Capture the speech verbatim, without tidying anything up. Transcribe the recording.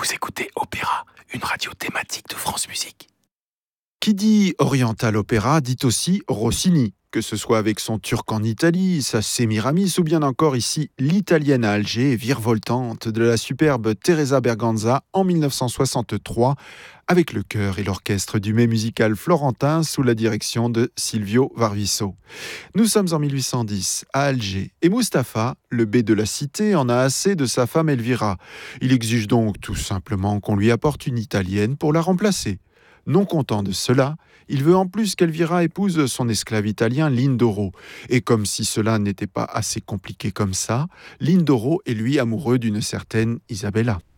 Vous écoutez Opéra, une radio thématique de France Musique. Qui dit Oriental Opéra dit aussi Rossini, que ce soit avec son Turc en Italie, sa Sémiramis ou bien encore ici l'Italienne à Alger, virevoltante de la superbe Teresa Berganza en mille neuf cent soixante-trois, avec le chœur et l'orchestre du Mai musical florentin sous la direction de Silvio Varviso. Nous sommes en mille huit cent dix à Alger et Mustapha, le bey de la cité, en a assez de sa femme Elvira. Il exige donc tout simplement qu'on lui apporte une Italienne pour la remplacer. Non content de cela, il veut en plus qu'Elvira épouse son esclave italien Lindoro. Et comme si cela n'était pas assez compliqué comme ça, Lindoro est lui amoureux d'une certaine Isabella.